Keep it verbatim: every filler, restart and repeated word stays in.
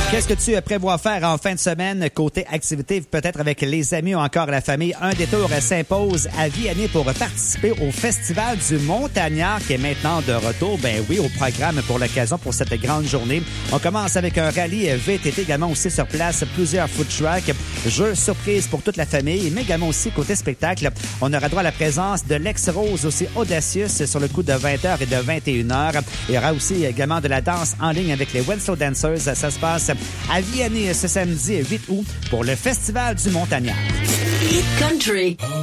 Qu'est-ce que tu prévois faire en fin de semaine côté activité, peut-être avec les amis ou encore la famille? Un détour s'impose à Vianney pour participer au Festival du Montagnard qui est maintenant de retour. Ben oui, au programme pour l'occasion pour cette grande journée. On commence avec un rallye V T T également aussi sur place, plusieurs food trucks, jeux surprises pour toute la famille, mais également aussi côté spectacle. On aura droit à la présence de l'ex-Rose aussi Audacious sur le coup de vingt heures et de vingt et une heures. Il y aura aussi également de la danse en ligne avec les Winslow Dancers. Ça se passe à Vianney ce samedi huit août pour le Festival du Montagnard. Hit Country.